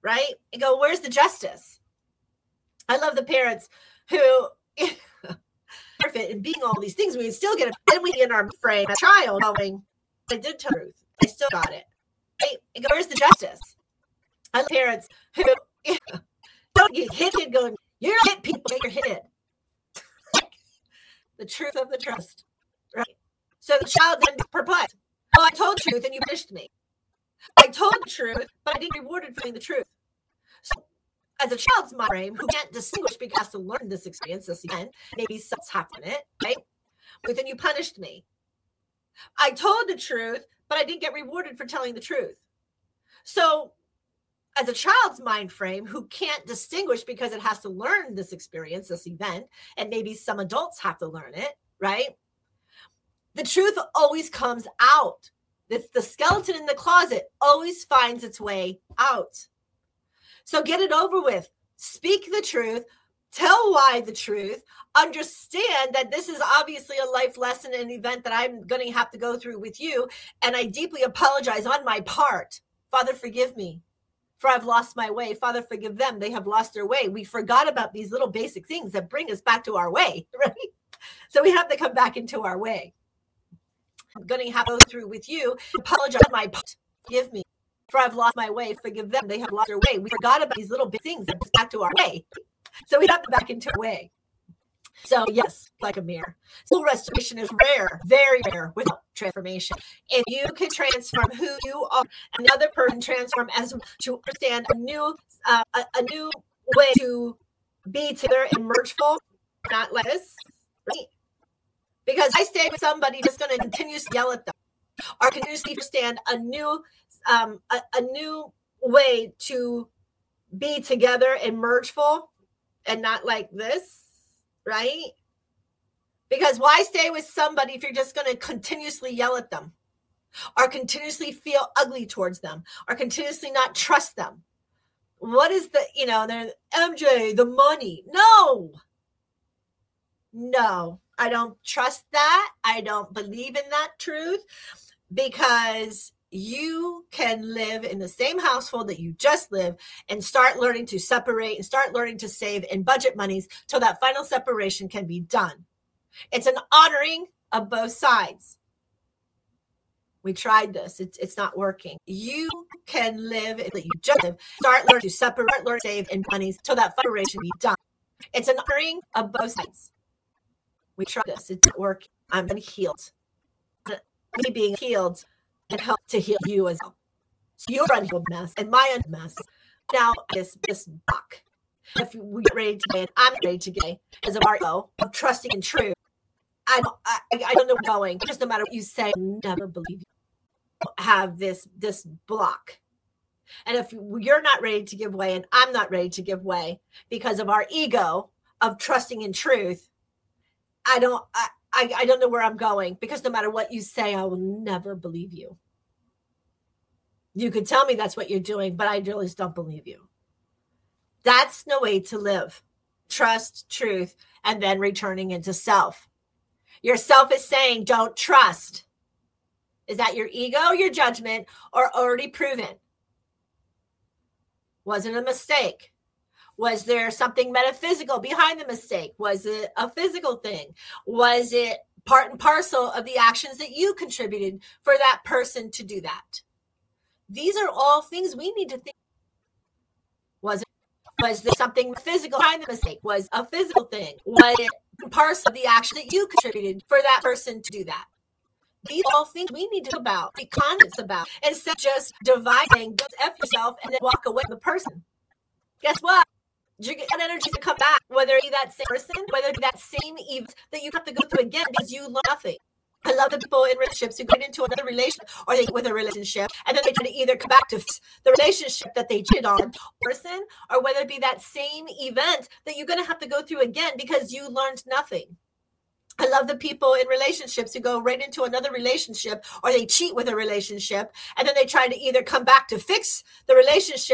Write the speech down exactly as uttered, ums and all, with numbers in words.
right? And go, where's the justice? I love the parents who perfect and being all these things, we still get it. Then we in our frame, a child going, I did tell the truth. I still got it. Right? And go, where's the justice? I love parents who don't get hit and going, you're not hit people, you're hit. The truth of the trust, right? So the child then perplexed. Oh, I told the truth and you punished me. I told the truth, but I didn't rewarded for saying the truth. So as a child's mind frame who can't distinguish because has to learn this experience, this event, maybe something's happened in it, right? But then you punished me. I told the truth, but I didn't get rewarded for telling the truth. So as a child's mind frame who can't distinguish because it has to learn this experience, this event, and maybe some adults have to learn it, right? The truth always comes out. It's the skeleton in the closet always finds its way out. So get it over with. Speak the truth. Tell why the truth. Understand that this is obviously a life lesson and event that I'm going to have to go through with you. And I deeply apologize on my part. Father, forgive me, for I've lost my way. Father, forgive them. They have lost their way. We forgot about these little basic things that bring us back to our way, right? So we have to come back into our way. I'm going to have to go through with you. Apologize on my part. Forgive me, for I've lost my way. Forgive them. They have lost their way. We forgot about these little big things that bring us back to our way. So we have to back into our way. So yes, like a mirror. Soul restoration is rare, very rare without transformation. If you can transform who you are, another person transform as to understand a new, uh, a, a new way to be together and mergeful, not like this, right? Because I stay with somebody who's going to continuously yell at them, or continuously understand a new, um, a, a new way to be together and mergeful, and not like this. Right? Because why stay with somebody if you're just going to continuously yell at them, or continuously feel ugly towards them, or continuously not trust them? What is the, you know, they're M J, the money. No, no, I don't trust that. I don't believe in that truth, because you can live in the same household that you just live and start learning to separate and start learning to save and budget monies till that final separation can be done. It's an honoring of both sides. We tried this. It's, it's not working. You can live in that you just live, start learning to separate, learn, save, and monies till that separation be done. It's an honoring of both sides. We tried this. It's not working. I'm healed. Me being healed and help to heal you as well. So you're a mess and my mess. Now this this block. If we get ready to get, I'm ready to get as a Marco of trusting in truth. I don't I, I don't know where I'm going. Just no matter what you say, I'll never believe you. Have this this block. And if you're not ready to give way and I'm not ready to give way because of our ego of trusting in truth, I don't I I, I don't know where I'm going, because no matter what you say, I will never believe you. You could tell me that's what you're doing, but I really just don't believe you. That's no way to live. Trust, truth, and then returning into self. Your self is saying, don't trust. Is that your ego, your judgment, or already proven? Was it a mistake? Was there something metaphysical behind the mistake? Was it a physical thing? Was it part and parcel of the actions that you contributed for that person to do that? These are all things we need to think. Was it, was there something physical behind the mistake? Was a physical thing? Was it parcel of the action that you contributed for that person to do that? These are all things we need to know about, be conscious about, instead of just dividing, just F yourself and then walk away from the person. Guess what? You get that energy to come back, whether it be that same person, whether it be that same event that you have to go through again because you learn nothing. I love the people in relationships who get into another relationship or they get with a relationship and then they try to either come back to the relationship that they cheated on person, or whether it be that same event that you're going to have to go through again because you learned nothing. I love the people in relationships who go right into another relationship or they cheat with a relationship and then they try to either come back to fix the relationship